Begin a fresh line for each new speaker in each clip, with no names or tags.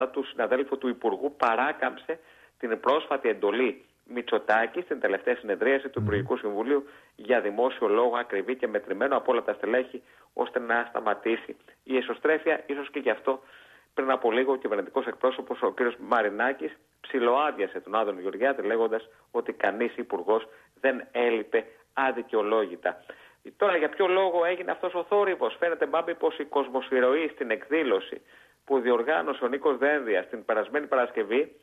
του συναδέλφου του Υπουργού παράκαμψε την πρόσφατη εντολή Μητσοτάκη στην τελευταία συνεδρίαση του Υπουργικού Συμβουλίου για δημόσιο λόγο, ακριβή και μετρημένο από όλα τα στελέχη, ώστε να σταματήσει η εσωστρέφεια. Ίσως και γι' αυτό πριν από λίγο ο κυβερνητικός εκπρόσωπος, ο κ. Μαρινάκης, ψιλοάδειασε τον Άδωνη Γεωργιάδη, λέγοντας ότι κανείς υπουργός δεν έλειπε αδικαιολόγητα. Τώρα, για ποιο λόγο έγινε αυτός ο θόρυβος? Φαίνεται, Μπάμπη, πως η κοσμοσυρωή στην εκδήλωση που διοργάνωσε ο Νίκος Δένδιας την περασμένη Παρασκευή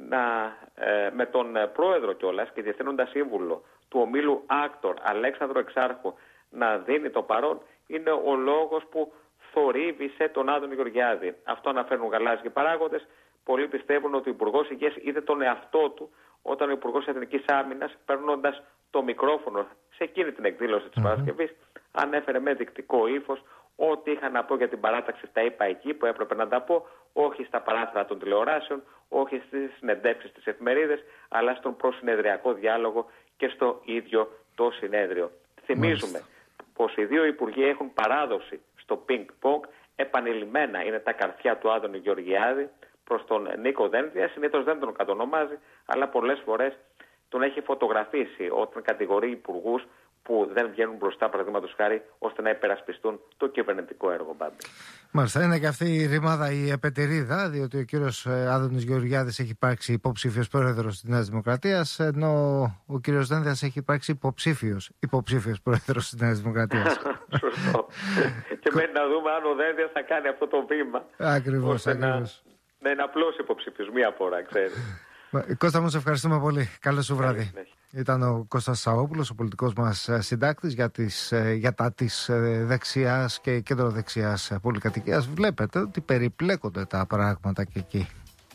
με τον πρόεδρο κιόλας και διευθύνοντα σύμβουλο του ομίλου Άκτορ, Αλέξανδρο Εξάρχου, να δίνει το παρόν, είναι ο λόγος που θορύβησε τον Άδωνη Γεωργιάδη. Αυτό αναφέρουν γαλάζιοι παράγοντες. Πολλοί πιστεύουν ότι ο Υπουργός Υγείας είδε τον εαυτό του όταν ο Υπουργός Εθνικής Άμυνας, παίρνοντας το μικρόφωνο σε εκείνη την εκδήλωση της Παρασκευής, ανέφερε με δεικτικό ύφος ό,τι είχα να πω για την παράταξη τα είπα εκεί που έπρεπε να τα πω, όχι στα παράθυρα των τηλεοράσεων, όχι στις συνεντεύξεις της εφημερίδες, αλλά στον προσυνεδριακό διάλογο και στο ίδιο το συνέδριο. Θυμίζουμε πως οι δύο υπουργοί έχουν παράδοση στο πινκ-πονγκ, επανειλημμένα είναι τα καρφιά του Άδωνη Γεωργιάδη προς τον Νίκο Δένδια. Συνήθως δεν τον κατονομάζει, αλλά πολλές φορές τον έχει φωτογραφίσει όταν κατηγορεί υπουργούς που δεν βγαίνουν μπροστά, παραδείγματος χάρη, ώστε να υπερασπιστούν το κυβερνητικό έργο, Μπάμπη.
Μάλιστα, είναι και αυτή η ρημάδα η επετηρίδα, διότι ο κύριος Άδωνης Γεωργιάδης έχει υπάρξει υποψήφιος πρόεδρος της Νέας Δημοκρατίας, ενώ ο κύριος Δένδιας έχει υπάρξει υποψήφιος πρόεδρος της Νέας Δημοκρατίας.
Σωστό. Και μένει να δούμε αν ο Δένδιας θα κάνει αυτό το βήμα.
Ακριβώς.
Να είναι απλός υποψήφιος, μία φορά, ξέρεις.
Κώστα μου, σε ευχαριστούμε πολύ. Καλό σου βράδυ. Ήταν ο Κώστας Σαόπουλος, ο πολιτικός μας συντάκτης για τα της δεξιάς και κεντροδεξιάς πολυκατοικίας. Βλέπετε ότι περιπλέκονται τα πράγματα και εκεί.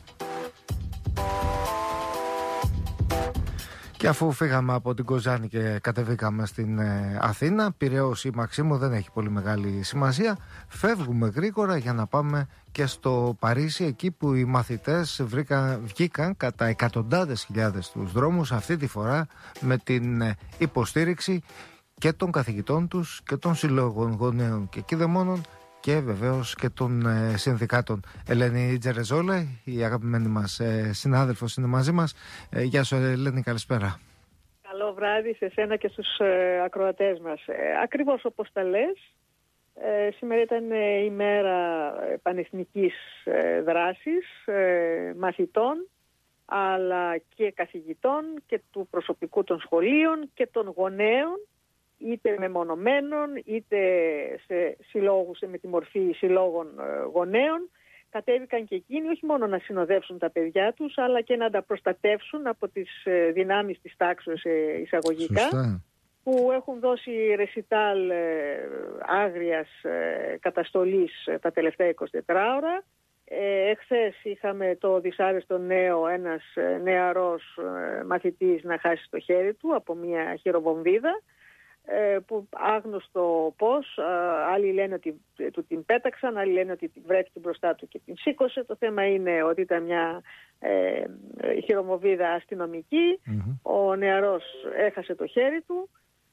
Και αφού φύγαμε από την Κοζάνη και κατεβήκαμε στην Αθήνα, Πειραιώς ή Μαξίμου δεν έχει πολύ μεγάλη σημασία. Φεύγουμε γρήγορα για να πάμε και στο Παρίσι, εκεί που οι μαθητές βγήκαν κατά εκατοντάδες χιλιάδες στους δρόμους, αυτή τη φορά με την υποστήριξη και των καθηγητών τους και των συλλόγων γονέων και κηδεμόνων και βεβαίως και των συνδικάτων. Ελένη Τζερεζόλε, η αγαπημένη μας συνάδελφος, είναι μαζί μας. Γεια σου, Ελένη, καλησπέρα.
Καλό βράδυ σε σένα και στους ακροατές μας. Ακριβώς όπως τα λες, σήμερα ήταν η μέρα πανεθνικής δράσης μαθητών, αλλά και καθηγητών και του προσωπικού των σχολείων και των γονέων, είτε μεμονωμένων είτε σε συλλόγους, με τη μορφή συλλόγων γονέων. Κατέβηκαν και εκείνοι όχι μόνο να συνοδεύσουν τα παιδιά τους, αλλά και να τα προστατεύσουν από τις δυνάμεις της τάξης εισαγωγικά. Σωστά. Που έχουν δώσει ρεσιτάλ άγριας καταστολής τα τελευταία 24 ώρα. Εχθές είχαμε το δυσάρεστο νέο, ένας νεαρός μαθητής να χάσει το χέρι του από μια χειροβομβίδα, που άγνωστο πώς, άλλοι λένε ότι του την πέταξαν, άλλοι λένε ότι βρέθηκε μπροστά του και την σήκωσε. Το θέμα είναι ότι ήταν μια χειροβομβίδα αστυνομική. Ο νεαρός έχασε το χέρι του.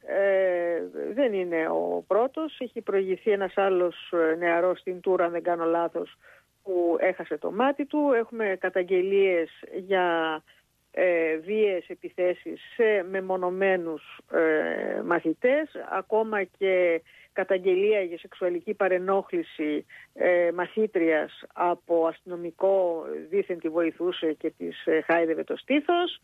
Δεν είναι ο πρώτος, έχει προηγηθεί ένας άλλος νεαρός στην Τούρα, αν δεν κάνω λάθος, που έχασε το μάτι του. Έχουμε καταγγελίες για βίαιες επιθέσεις σε μεμονωμένους μαθητές, ακόμα και καταγγελία για σεξουαλική παρενόχληση μαθήτριας από αστυνομικό, δήθεν τη βοηθούσε και της χάιδευε το στήθος.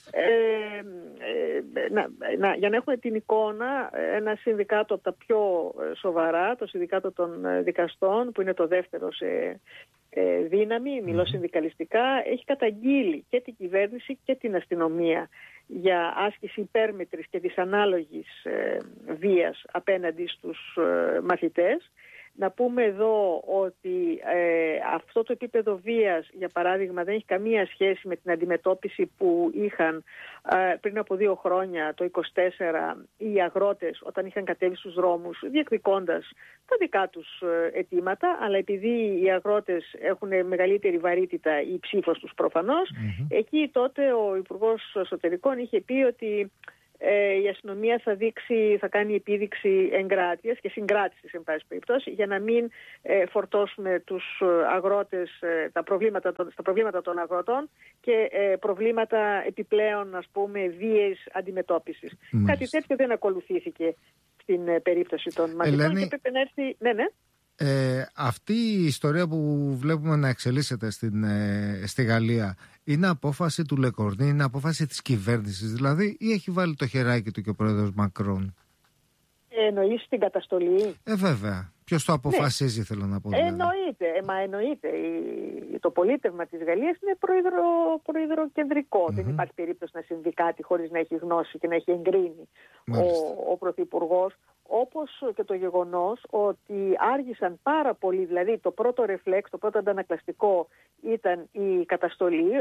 Για να έχουμε την εικόνα, ένα συνδικάτο από τα πιο σοβαρά, το Συνδικάτο των Δικαστών, που είναι το δεύτερο σε δύναμη, μιλώ συνδικαλιστικά, έχει καταγγείλει και την κυβέρνηση και την αστυνομία για άσκηση υπέρμετρης και δυσανάλογης βίας απέναντι στους μαθητές. Να πούμε εδώ ότι αυτό το επίπεδο βίας, για παράδειγμα, δεν έχει καμία σχέση με την αντιμετώπιση που είχαν πριν από 2 χρόνια, το 24, οι αγρότες όταν είχαν κατέβει στους δρόμους διεκδικώντας τα δικά τους αιτήματα, αλλά επειδή οι αγρότες έχουν μεγαλύτερη βαρύτητα, η ψήφος τους προφανώς, εκεί τότε ο Υπουργός Εσωτερικών είχε πει ότι η αστυνομία θα κάνει επίδειξη εγκράτειας και συγκράτησης, εν πάση περιπτώσει, για να μην φορτώσουμε τους αγρότες στα προβλήματα των αγροτών και προβλήματα επιπλέον, ας πούμε, βίαιης αντιμετώπισης. Κάτι τέτοιο δεν ακολουθήθηκε στην περίπτωση των μαθητών και πρέπει να έρθει... Ναι.
Αυτή η ιστορία που βλέπουμε να εξελίσσεται στη Γαλλία είναι απόφαση του Λεκορνή, είναι απόφαση της κυβέρνησης δηλαδή, ή έχει βάλει το χεράκι του και ο πρόεδρος Μακρόν?
Εννοείς την καταστολή?
Βέβαια. Ποιος το αποφασίζει, θέλω να πω. Δηλαδή.
Εννοείται. Το πολίτευμα της Γαλλίας είναι προεδροκεντρικό. Δεν υπάρχει περίπτωση να συμβεί κάτι χωρίς να έχει γνώση και να έχει εγκρίνει ο Πρωθυπουργός. Όπως και το γεγονός ότι άργησαν πάρα πολύ, δηλαδή το πρώτο ρεφλέξ, το πρώτο αντανακλαστικό ήταν η καταστολή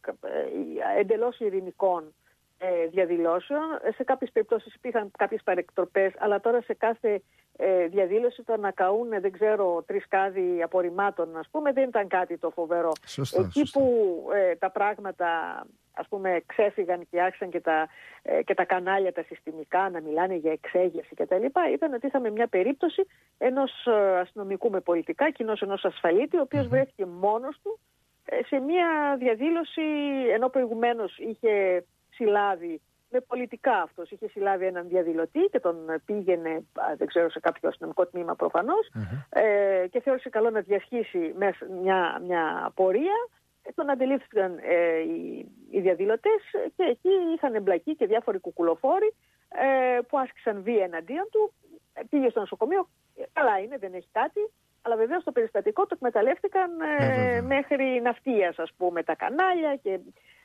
εντελώς ειρηνικών διαδηλώσεων. Σε κάποιες περιπτώσεις υπήρχαν κάποιες παρεκτροπές, αλλά τώρα σε κάθε διαδήλωση το να καούν, δεν ξέρω, 3 κάδοι απορριμμάτων, ας πούμε, δεν ήταν κάτι το φοβερό. Εκεί που τα πράγματα, ας πούμε, ξέφυγαν και άρχισαν και τα κανάλια τα συστημικά να μιλάνε για εξέγερση κτλ., ήταν ότι είχαμε μια περίπτωση ενός αστυνομικού με πολιτικά, κοινώς ενός ασφαλίτη, ο οποίος βρέθηκε μόνος του σε μια διαδήλωση, ενώ προηγουμένως είχε συλλάβει με πολιτικά αυτός, είχε συλλάβει έναν διαδηλωτή και τον πήγαινε, δεν ξέρω, σε κάποιο αστυνομικό τμήμα προφανώς, και θεώρησε καλό να διασχίσει μια πορεία. Τον αντιλήφθηκαν οι διαδηλωτές και εκεί είχαν εμπλακεί και διάφοροι κουκουλοφόροι που άσκησαν βία εναντίον του. Πήγε στο νοσοκομείο, καλά είναι, δεν έχει κάτι, αλλά βεβαίως το περιστατικό το εκμεταλλεύτηκαν μέχρι ναυτίας, ας πούμε, τα κανάλια και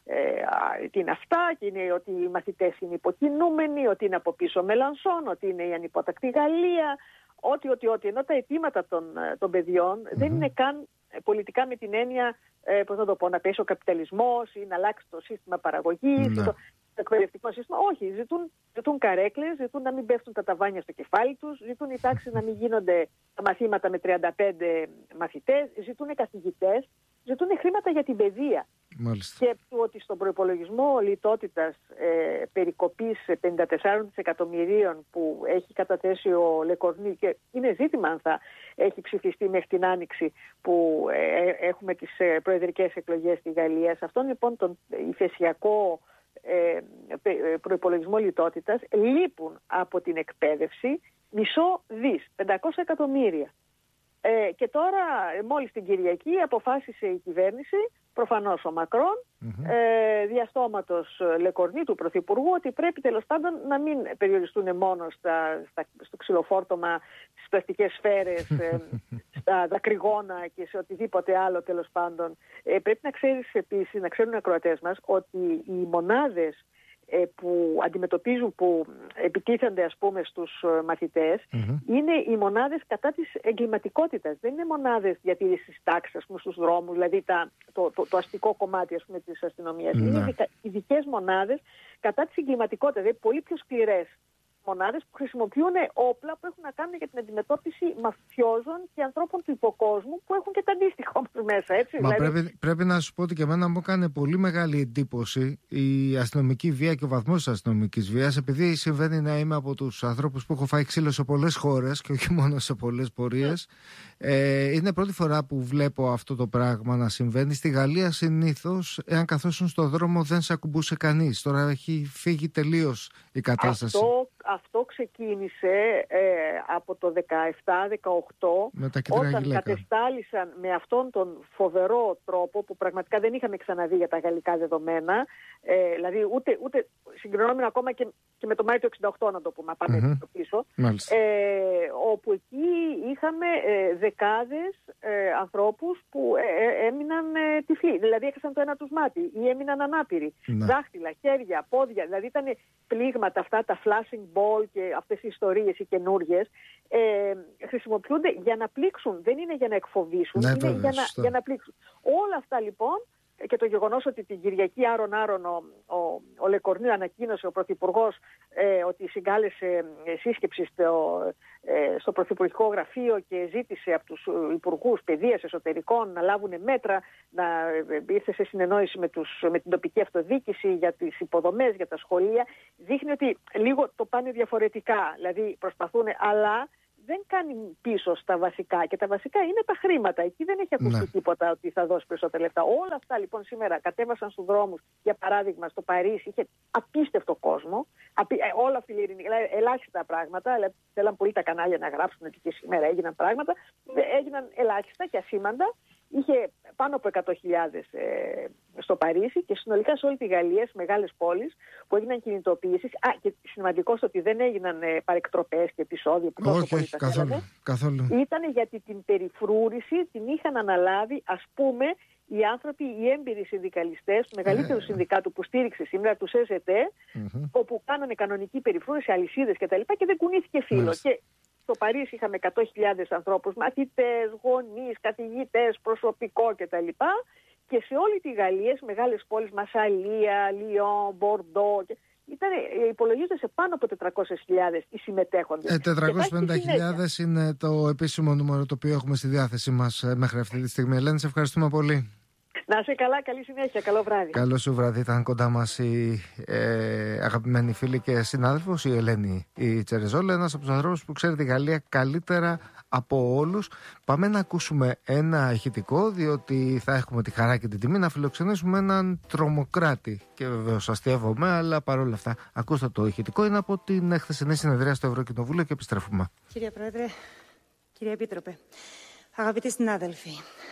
τι είναι αυτά, και είναι ότι οι μαθητές είναι υποκινούμενοι, ότι είναι από πίσω Μελανσόν, ότι είναι η ανυπότακτη Γαλλία, ότι ενώ τα αιτήματα των παιδιών δεν είναι καν πολιτικά με την έννοια, πώς να το πω, να πέσει ο καπιταλισμός ή να αλλάξει το σύστημα παραγωγής, το εκπαιδευτικό σύστημα. Όχι, ζητούν καρέκλες, ζητούν να μην πέφτουν τα ταβάνια στο κεφάλι τους, ζητούν οι τάξεις να μην γίνονται τα μαθήματα με 35 μαθητές, ζητούν καθηγητές, ζητούν χρήματα για την παιδεία.
Μάλιστα.
Και ότι στον προϋπολογισμό λιτότητας περικοπής 54 δισεκατομμυρίων που έχει καταθέσει ο Λεκορνή, και είναι ζήτημα αν θα έχει ψηφιστεί μέχρι την Άνοιξη που έχουμε τις προεδρικές εκλογές στη Γαλλία. Σε αυτόν λοιπόν τον υφεσιακό προϋπολογισμό λιτότητας λείπουν από την εκπαίδευση μισό δις, 500 εκατομμύρια. Και τώρα μόλις την Κυριακή αποφάσισε η κυβέρνηση, προφανώς ο Μακρόν, διαστόματος Λεκορνή του Πρωθυπουργού, ότι πρέπει τέλος πάντων να μην περιοριστούν μόνο στο ξυλοφόρτωμα, στις πλαστικές σφαίρες, στα δακρυγόνα και σε οτιδήποτε άλλο τέλος πάντων. Πρέπει να ξέρεις επίσης, να ξέρουν οι ακροατές μας, ότι οι μονάδες που αντιμετωπίζουν, που επιτίθενται, ας πούμε, στους μαθητές, είναι οι μονάδες κατά της εγκληματικότητας. Δεν είναι μονάδες διατήρησης τάξης, ας πούμε, στους δρόμους, δηλαδή το αστικό κομμάτι, ας πούμε, της αστυνομίας. Είναι ειδικές μονάδες κατά της εγκληματικότητας, δηλαδή πολύ πιο σκληρές μονάδες που χρησιμοποιούν όπλα που έχουν να κάνουν για την αντιμετώπιση μαφιόζων και ανθρώπων του υποκόσμου που έχουν και τα αντίστοιχα όμως μέσα. Έτσι,
μα
δηλαδή...
πρέπει να σου πω ότι και εμένα μου έκανε πολύ μεγάλη εντύπωση η αστυνομική βία και ο βαθμός της αστυνομικής βίας, επειδή συμβαίνει να είμαι από τους ανθρώπους που έχω φάει ξύλο σε πολλές χώρες και όχι μόνο σε πολλές πορείες. Είναι πρώτη φορά που βλέπω αυτό το πράγμα να συμβαίνει. Στη Γαλλία συνήθως, εάν καθόσουν στον δρόμο, δεν σε ακουμπούσε κανείς. Τώρα έχει φύγει τελείως η κατάσταση.
Αυτό ξεκίνησε από το 17-18, όταν κατεστάλησαν με αυτόν τον φοβερό τρόπο που πραγματικά δεν είχαμε ξαναδεί για τα γαλλικά δεδομένα, δηλαδή ούτε συγκρινόμενο ακόμα και με το Μάιο του 68, να το πούμε, πάμε πίσω, όπου εκεί είχαμε δεκάδες ανθρώπους που έμειναν τυφλοί, δηλαδή έχασαν το ένα τους μάτι ή έμειναν ανάπηροι, δάχτυλα, χέρια, πόδια, δηλαδή ήταν πλήγματα αυτά, τα flashing ball και αυτές οι ιστορίες οι καινούργιες, χρησιμοποιούνται για να πλήξουν, δεν είναι για να εκφοβήσουν, είναι για να πλήξουν. Όλα αυτά λοιπόν, και το γεγονός ότι την Κυριακή άρον ο Λεκορνίου ανακοίνωσε, ο Πρωθυπουργός, ότι συγκάλεσε σύσκεψη στο Πρωθυπουργικό Γραφείο και ζήτησε από τους Υπουργούς Παιδείας, Εσωτερικών να λάβουν μέτρα, να ήρθε σε συνεννόηση με την τοπική αυτοδιοίκηση για τις υποδομές, για τα σχολεία, δείχνει ότι λίγο το πάνε διαφορετικά. Δηλαδή προσπαθούν, αλλά δεν κάνει πίσω στα βασικά. Και τα βασικά είναι τα χρήματα. Εκεί δεν έχει ακουστεί τίποτα ότι θα δώσει περισσότερα λεφτά. Όλα αυτά λοιπόν σήμερα κατέβασαν στους δρόμους. Για παράδειγμα, στο Παρίσι είχε απίστευτο κόσμο. Όλα αυτή η ελάχιστα πράγματα. Θέλαν πολύ τα κανάλια να γράψουν ότι και σήμερα έγιναν πράγματα. Έγιναν ελάχιστα και ασήμαντα. Είχε πάνω από 100.000 στο Παρίσι και συνολικά σε όλη τη Γαλλία, στις μεγάλες πόλεις που έγιναν κινητοποιήσεις. Και σημαντικό στο ότι δεν έγιναν παρεκτροπές και επεισόδια που τόσο πολύ τα
καθόλου.
Ήταν γιατί την περιφρούρηση την είχαν αναλάβει, ας πούμε, οι άνθρωποι, οι έμπειροι συνδικαλιστές του μεγαλύτερου συνδικάτου που στήριξε σήμερα, του ΣΕΖΕΤΕ, όπου κάνανε κανονική περιφρούρηση, αλυσίδες κτλ. Και δεν κουνήθηκε φύλλο. Και στο Παρίσι είχαμε 100.000 ανθρώπους, μαθητές, γονείς, καθηγητές, προσωπικό κτλ. Και σε όλη τη Γαλλία, στις μεγάλες πόλεις, Μασσαλία, Λιόν, Μπορντό, υπολογίζονται σε πάνω από 400.000 οι συμμετέχοντες.
450.000 είναι το επίσημο νούμερο το οποίο έχουμε στη διάθεσή μας μέχρι αυτή τη στιγμή. Ελένη, σε ευχαριστούμε πολύ.
Να είσαι καλά, καλή συνέχεια, καλό βράδυ.
Καλό σου βράδυ. Ήταν κοντά μας η αγαπημένη φίλη και συνάδελφος, η Ελένη η Τσερεζόλα, ένας από τους ανθρώπους που ξέρει τη Γαλλία καλύτερα από όλους. Πάμε να ακούσουμε ένα ηχητικό, διότι θα έχουμε τη χαρά και την τιμή να φιλοξενήσουμε έναν τρομοκράτη. Και βεβαίως αστειεύομαι, αλλά παρόλα αυτά, ακούστε το ηχητικό. Είναι από την χθεσινή συνεδρία στο Ευρωκοινοβούλιο και επιστρέφουμε.
Κύριε Πρόεδρε, κύριε Επίτροπε, αγαπητοί συνάδελφοι.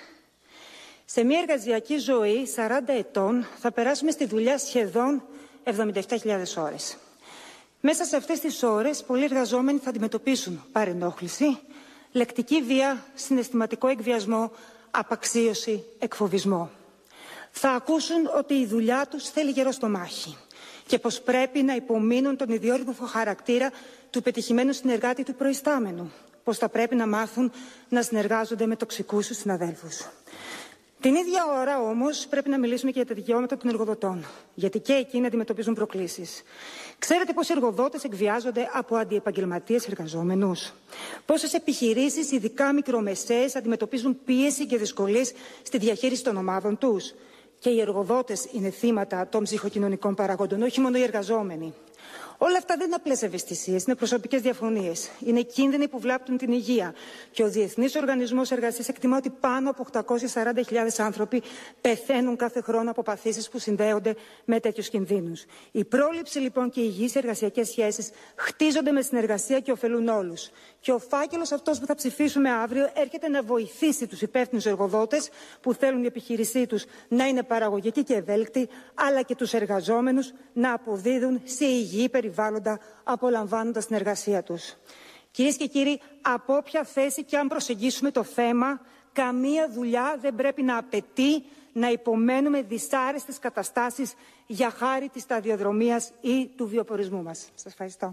Σε μια εργασιακή ζωή 40 ετών θα περάσουμε στη δουλειά σχεδόν 77.000 ώρες. Μέσα σε αυτές τις ώρες πολλοί εργαζόμενοι θα αντιμετωπίσουν παρενόχληση, λεκτική βία, συναισθηματικό εκβιασμό, απαξίωση, εκφοβισμό. Θα ακούσουν ότι η δουλειά τους θέλει γερό στο μάχη και πως πρέπει να υπομείνουν τον ιδιόρυθμο χαρακτήρα του πετυχημένου συνεργάτη του προϊστάμενου, πως θα πρέπει να μάθουν να συνεργάζονται με τοξικούς τους συναδέλφους. Την ίδια ώρα όμως πρέπει να μιλήσουμε και για τα δικαιώματα των εργοδοτών, γιατί και εκείνοι αντιμετωπίζουν προκλήσεις. Ξέρετε πώς οι εργοδότες εκβιάζονται από αντιεπαγγελματίες εργαζόμενους? Πόσες επιχειρήσεις, ειδικά μικρομεσαίες, αντιμετωπίζουν πίεση και δυσκολίες στη διαχείριση των ομάδων τους? Και οι εργοδότες είναι θύματα των ψυχοκοινωνικών παραγόντων, όχι μόνο οι εργαζόμενοι. Όλα αυτά δεν είναι απλές ευαισθησίες, είναι προσωπικές διαφωνίες. Είναι κίνδυνοι που βλάπτουν την υγεία. Και ο Διεθνής Οργανισμός Εργασίας εκτιμά ότι πάνω από 840.000 άνθρωποι πεθαίνουν κάθε χρόνο από παθήσεις που συνδέονται με τέτοιους κινδύνους. Η πρόληψη λοιπόν και οι υγιείς εργασιακές σχέσεις χτίζονται με συνεργασία και ωφελούν όλους. Και ο φάκελος αυτός που θα ψηφίσουμε αύριο έρχεται να βοηθήσει τους υπεύθυνους εργοδότες που θέλουν η επιχείρησή τους να είναι παραγωγική και ευέλικτη, αλλά και τους εργαζόμενους να αποδίδουν σε υγιή περιβάλλοντα απολαμβάνοντας την εργασία τους. Κυρίες και κύριοι, από όποια θέση και αν προσεγγίσουμε το θέμα, καμία δουλειά δεν πρέπει να απαιτεί να υπομένουμε δυσάρεστες καταστάσεις για χάρη της σταδιοδρομίας ή του βιοπορισμού μας. Σας ευχαριστώ.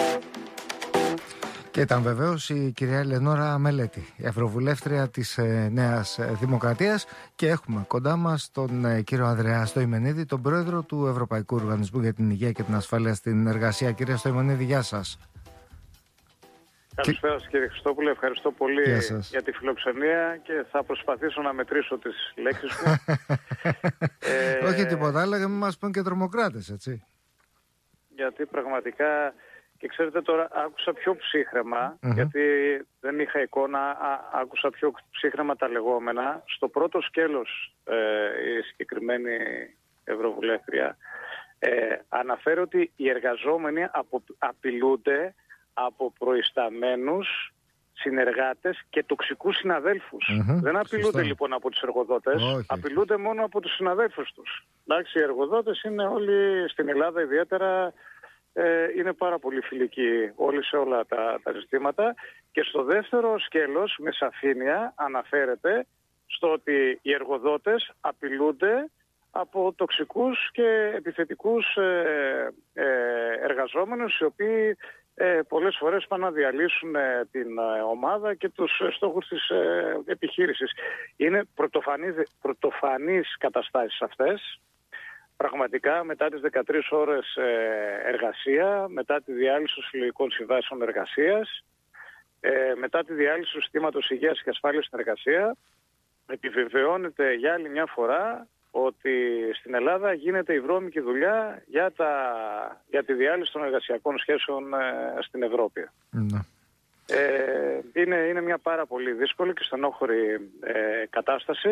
Και ήταν βεβαίως η κυρία Ελενόρα Μελέτη, ευρωβουλεύτρια της Νέας Δημοκρατίας, και έχουμε κοντά μας τον κύριο Ανδρέα Στοημενίδη, τον πρόεδρο του Ευρωπαϊκού Οργανισμού για την Υγεία και την Ασφάλεια στην Εργασία. Κύριε Στοημενίδη, γεια σας.
Καλησπέρα σας κύριε Χριστόπουλε, ευχαριστώ πολύ για τη φιλοξενία και θα προσπαθήσω να μετρήσω τις λέξεις μου.
Όχι τίποτα άλλο, για να μην μας πούν και τρομοκράτες, έτσι.
Γιατί πραγματικά... Και ξέρετε τώρα άκουσα πιο ψύχρεμα, γιατί δεν είχα εικόνα, άκουσα πιο ψύχρεμα τα λεγόμενα. Στο πρώτο σκέλος η συγκεκριμένη ευρωβουλεύτρια αναφέρει ότι οι εργαζόμενοι απειλούνται από προϊσταμένους συνεργάτες και τοξικούς συναδέλφους. Δεν απειλούνται λοιπόν από τους εργοδότες, απειλούνται μόνο από τους συναδέλφους τους. Εντάξει, οι εργοδότες είναι όλοι στην Ελλάδα ιδιαίτερα... είναι πάρα πολύ φιλικοί όλοι σε όλα τα ζητήματα. Και στο δεύτερο σκέλος με σαφήνεια αναφέρεται στο ότι οι εργοδότες απειλούνται από τοξικούς και επιθετικούς εργαζόμενους, οι οποίοι πολλές φορές πάνε να διαλύσουν την ομάδα και τους στόχους της επιχείρησης. Είναι πρωτοφανείς καταστάσεις αυτές. Πραγματικά μετά τις 13 ώρες εργασία, μετά τη διάλυση των συλλογικών συμβάσεων εργασίας, μετά τη διάλυση του συστήματος υγείας και ασφάλειας στην εργασία, επιβεβαιώνεται για άλλη μια φορά ότι στην Ελλάδα γίνεται η βρώμικη δουλειά για τη διάλυση των εργασιακών σχέσεων στην Ευρώπη. Ναι. Είναι μια πάρα πολύ δύσκολη και στενόχωρη κατάσταση,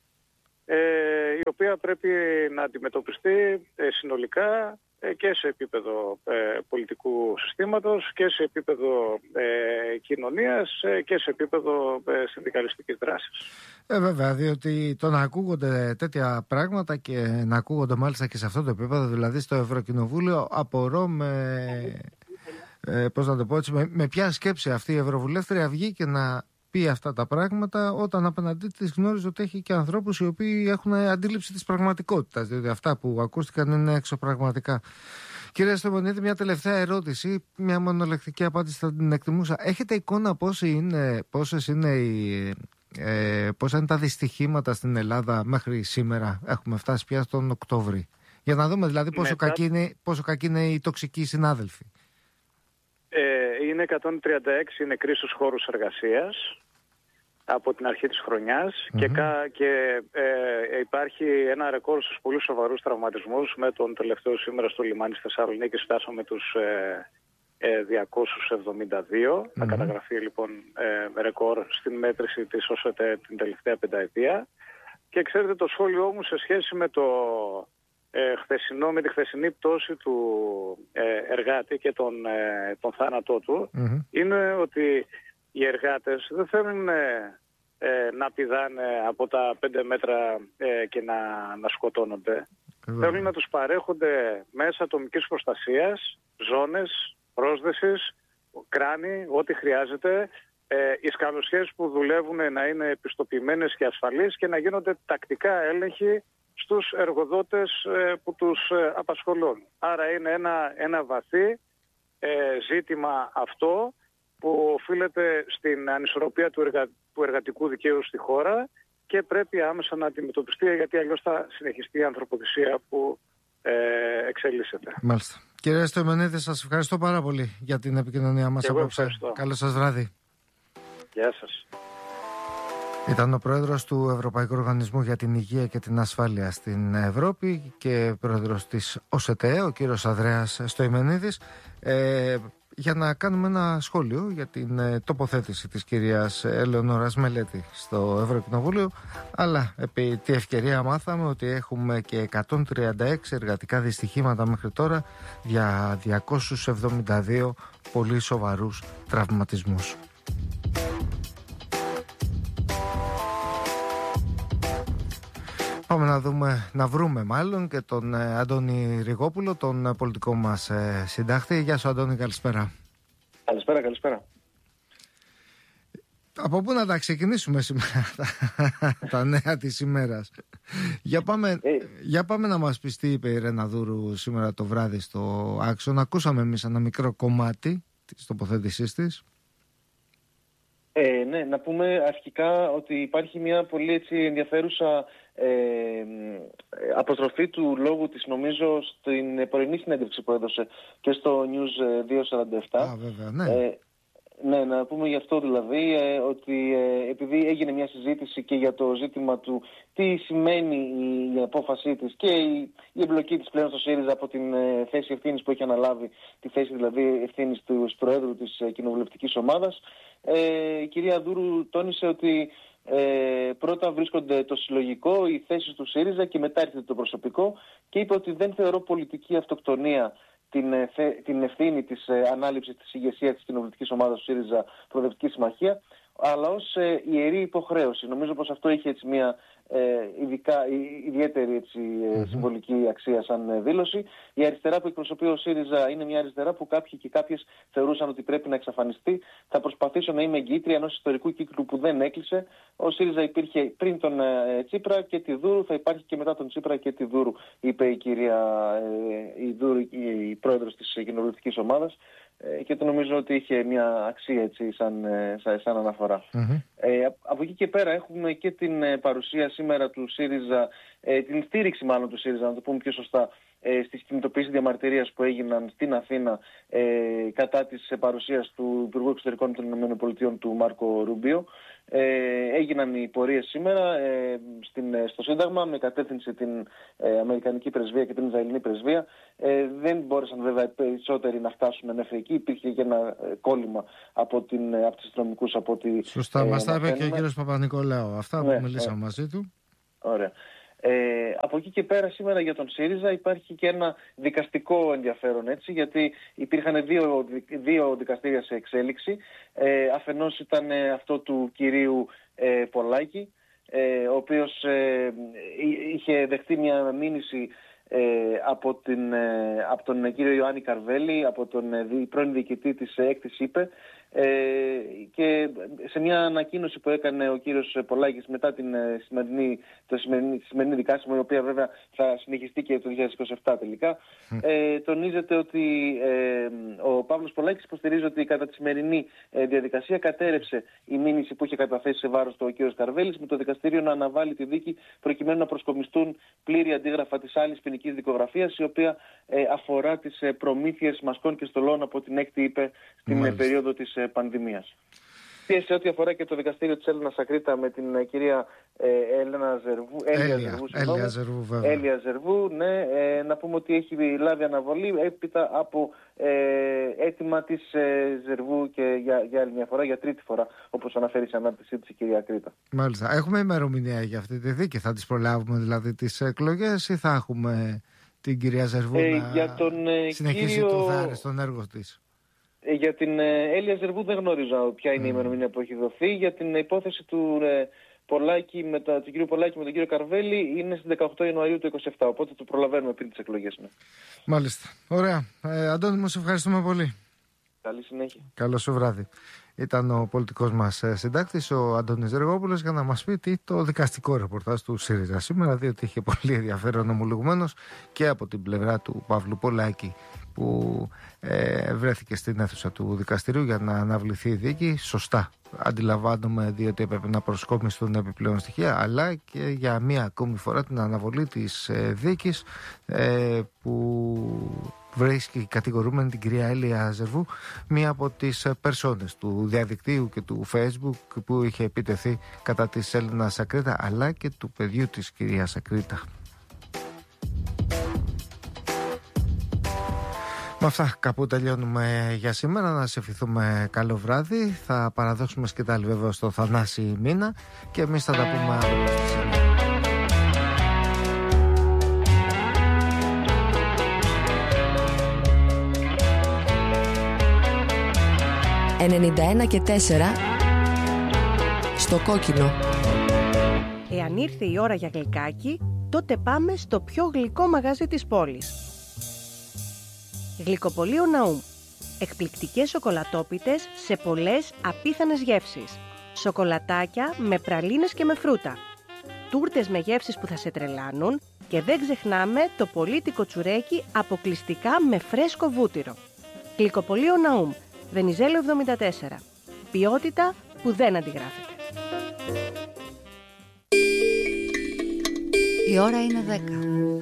η οποία πρέπει να αντιμετωπιστεί συνολικά και σε επίπεδο πολιτικού συστήματος και σε επίπεδο κοινωνίας και σε επίπεδο συνδικαλιστικής δράσης.
Βέβαια, διότι το να ακούγονται τέτοια πράγματα και να ακούγονται μάλιστα και σε αυτό το επίπεδο, δηλαδή στο Ευρωκοινοβούλιο, απορώ πώς να το πω έτσι, με ποια σκέψη αυτή η Ευρωβουλεύτρια βγήκε να πει αυτά τα πράγματα, όταν απέναντί της γνώριζε ότι έχει και ανθρώπους οι οποίοι έχουν αντίληψη της πραγματικότητας, διότι αυτά που ακούστηκαν είναι εξωπραγματικά. Κύριε Στομονίδη, μια τελευταία ερώτηση, μια μονολεκτική απάντηση θα την εκτιμούσα. Έχετε εικόνα πόσα είναι τα δυστυχήματα στην Ελλάδα μέχρι σήμερα? Έχουμε φτάσει πια στον Οκτώβρη. Για να δούμε δηλαδή πόσο κακοί είναι οι τοξικοί συνάδελφοι.
Είναι 136 νεκροί στους χώρους εργασίας από την αρχή της χρονιάς και υπάρχει ένα ρεκόρ στους πολύ σοβαρούς τραυματισμούς. Με τον τελευταίο σήμερα στο λιμάνι της Θεσσαλονίκης φτάσαμε τους 272. Θα καταγραφεί λοιπόν ρεκόρ στην μέτρηση της ΟΣΕΤΕ την τελευταία πενταετία. Και ξέρετε, το σχόλιο μου σε σχέση με με τη χθεσινή πτώση του εργάτη και τον θάνατό του είναι ότι οι εργάτες δεν θέλουν να πηδάνε από τα 5 μέτρα και να σκοτώνονται. Θέλουν να τους παρέχονται μέσα ατομικής προστασίας, ζώνες πρόσδεσης, κράνη, ό,τι χρειάζεται, οι σκαλωσιές που δουλεύουν να είναι επιστοποιημένες και ασφαλείς και να γίνονται τακτικά έλεγχοι στους εργοδότες που τους απασχολούν. Άρα είναι ένα βαθύ ζήτημα αυτό που οφείλεται στην ανισορροπία του εργατικού δικαίου στη χώρα και πρέπει άμεσα να αντιμετωπιστεί, γιατί αλλιώς θα συνεχιστεί η ανθρωποδυσία που εξελίσσεται.
Μάλιστα. Κύριε Στομονίδη, σας ευχαριστώ πάρα πολύ για την επικοινωνία μας απόψε. Καλό σας βράδυ.
Γεια σας.
Ήταν ο πρόεδρος του Ευρωπαϊκού Οργανισμού για την Υγεία και την Ασφάλεια στην Ευρώπη και πρόεδρος της ΟΣΕΤΕ, ο κύριος Ανδρέας Στοημενίδης, για να κάνουμε ένα σχόλιο για την τοποθέτηση της κυρίας Ελεονόρας Μελέτη στο Ευρωκοινοβούλιο, αλλά επί τη ευκαιρία μάθαμε ότι έχουμε και 136 εργατικά δυστυχήματα μέχρι τώρα για 272 πολύ σοβαρούς τραυματισμούς. Πάμε να βρούμε μάλλον και τον Αντώνη Ριγόπουλο, τον πολιτικό μας συντάκτη. Γεια σου Αντώνη, καλησπέρα.
Καλησπέρα.
Από πού να τα ξεκινήσουμε σήμερα τα νέα της ημέρας? Για πάμε να μας πεις τι είπε η Ρεναδούρου σήμερα το βράδυ στο Άξον. Ακούσαμε εμείς ένα μικρό κομμάτι της τοποθέτησής της.
Ναι, να πούμε αρχικά ότι υπάρχει μια πολύ έτσι ενδιαφέρουσα αποστροφή του λόγου της, νομίζω, στην πρωινή συνέντευξη που έδωσε και στο News 247.
Βέβαια, ναι.
Ναι, να πούμε γι' αυτό δηλαδή, ότι επειδή έγινε μια συζήτηση και για το ζήτημα του τι σημαίνει η απόφασή της και η εμπλοκή της πλέον στο ΣΥΡΙΖΑ από την θέση ευθύνης που έχει αναλάβει, τη θέση δηλαδή ευθύνης του Προέδρου της κοινοβουλευτικής ομάδας, η κυρία Δούρου τόνισε ότι πρώτα βρίσκονται το συλλογικό, οι θέσεις του ΣΥΡΙΖΑ και μετά έρχεται το προσωπικό, και είπε ότι δεν θεωρώ πολιτική αυτοκτονία την ευθύνη της ανάληψης της ηγεσίας της κοινοβουλευτικής ομάδας του ΣΥΡΙΖΑ Προοδευτική Συμμαχία, αλλά ως ιερή υποχρέωση. Νομίζω πως αυτό είχε έτσι μια ιδιαίτερη έτσι, συμβολική αξία σαν δήλωση. Η αριστερά που εκπροσωπεί ο ΣΥΡΙΖΑ είναι μια αριστερά που κάποιοι και κάποιες θεωρούσαν ότι πρέπει να εξαφανιστεί. Θα προσπαθήσω να είμαι εγγυήτρια ενός ιστορικού κύκλου που δεν έκλεισε. Ο ΣΥΡΙΖΑ υπήρχε πριν τον Τσίπρα και τη Δούρου, θα υπάρχει και μετά τον Τσίπρα και τη Δούρου, είπε η κυρία η Δούρου, η πρόεδρος της κοινοβουλευτικής ομάδας. και το νομίζω ότι είχε μια αξία έτσι, σαν αναφορά. Από εκεί και πέρα έχουμε και την παρουσία σήμερα του ΣΥΡΙΖΑ, την στήριξη μάλλον του ΣΥΡΙΖΑ, να το πούμε πιο σωστά, στις κινητοποιήσεις διαμαρτυρίας που έγιναν στην Αθήνα κατά της παρουσίας του Υπουργού Εξωτερικών των ΗΠΑ του Μάρκο Ρούμπιο. Έγιναν οι πορείες σήμερα στο Σύνταγμα με κατεύθυνση την Αμερικανική Πρεσβεία και την Ισραηλινή Πρεσβεία. Δεν μπόρεσαν βέβαια οι περισσότεροι να φτάσουν μέχρι εκεί. Υπήρχε και ένα κόλλημα από τους αστυνομικούς.
Σωστά, μας τα είπε και ο κύριος Παπα-Νικολάου. Αυτά που μιλήσαμε μαζί του.
Ωραία. Από εκεί και πέρα σήμερα για τον ΣΥΡΙΖΑ υπάρχει και ένα δικαστικό ενδιαφέρον, έτσι, γιατί υπήρχαν δύο δικαστήρια σε εξέλιξη. Αφενός ήταν αυτό του κυρίου Πολάκη, ο οποίος είχε δεχτεί μια μήνυση από τον κύριο Ιωάννη Καρβέλη, από τον πρώην διοικητή της έκτης ΥΠΕ, και σε μια ανακοίνωση που έκανε ο κύριος Πολάκης μετά τη σημερινή δικάσιμο, η οποία βέβαια θα συνεχιστεί και το 2027 τελικά, τονίζεται ότι ο Παύλος Πολάκης υποστηρίζει ότι κατά τη σημερινή διαδικασία κατέρευσε η μήνυση που είχε καταθέσει σε βάρος του ο κύριος Καρβέλης, με το δικαστήριο να αναβάλει τη δίκη προκειμένου να προσκομιστούν πλήρη αντίγραφα της άλλης ποινικής δικογραφίας, η οποία αφορά τις προμήθειες μασκών και στολών από την έκτη ΥΠΕ στην περίοδο της πανδημίας. Σε ό,τι αφορά και το δικαστήριο της Έλενας Ακρίτα με την κυρία Έλια Ζερβού, ναι, να πούμε ότι έχει λάβει αναβολή έπειτα από αίτημα της Ζερβού και για άλλη μια φορά, για τρίτη φορά, όπως αναφέρει σε ανάρτησή της η κυρία Ακρίτα.
Μάλιστα. Έχουμε ημερομηνία για αυτή τη δίκη? Θα τις προλάβουμε δηλαδή τις εκλογές ή θα έχουμε την κυρία Ζερβού να συνεχίσει το θάρρος στον έργο της?
Για την Έλια Ζερβού δεν γνωρίζω ποια είναι η ημερομηνία που έχει δοθεί. Για την υπόθεση του Πολάκη του κύριου Πολάκη με τον κύριο Καρβέλη είναι στις 18 Ιανουαρίου του 2027, οπότε το προλαβαίνουμε πριν τις εκλογές. Ναι.
Μάλιστα. Ωραία. Αντώνη, μας ευχαριστούμε πολύ.
Καλή συνέχεια.
Καλό σου βράδυ. Ήταν ο πολιτικός μας συντάκτης, ο Αντώνης Ζεργόπουλος, για να μας πει το δικαστικό ρεπορτάζ του ΣΥΡΙΖΑ σήμερα, διότι είχε πολύ ενδιαφέρον ομολογουμένως και από την πλευρά του Παύλου Πολάκη, που βρέθηκε στην αίθουσα του δικαστηρίου για να αναβληθεί η δίκη. Σωστά αντιλαμβάνομαι, διότι έπρεπε να προσκόμιστούν επιπλέον στοιχεία, αλλά και για μία ακόμη φορά την αναβολή της δίκης που βρίσκει κατηγορούμενη την κυρία Έλια Ζερβού, μία από τις περσόνες του διαδικτύου και του Facebook που είχε επιτεθεί κατά της Έλενας Ακρίτα, αλλά και του παιδιού της κυρίας Ακρίτα. Με αυτά κάπου τελειώνουμε για σήμερα. Να σε ευχηθούμε καλό βράδυ. Θα παραδώσουμε σκητάλη βέβαια στο Θανάση Μίνα και εμείς θα τα πούμε αύριο στις
91 και 4 στο κόκκινο.
Εάν ήρθε η ώρα για γλυκάκι, τότε πάμε στο πιο γλυκό μαγαζί της πόλης. Γλυκοπωλείο Ναούμ. Εκπληκτικές σοκολατόπιτες σε πολλές απίθανες γεύσεις. Σοκολατάκια με πραλίνες και με φρούτα. Τούρτες με γεύσεις που θα σε τρελάνουν και δεν ξεχνάμε το πολύτικο τσουρέκι αποκλειστικά με φρέσκο βούτυρο. Γλυκοπωλείο Ναούμ. Βενιζέλο 74. Ποιότητα που δεν αντιγράφεται.
Η ώρα είναι 10.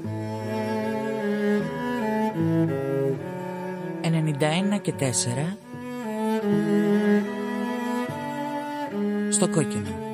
91 και 4 στο κόκκινο.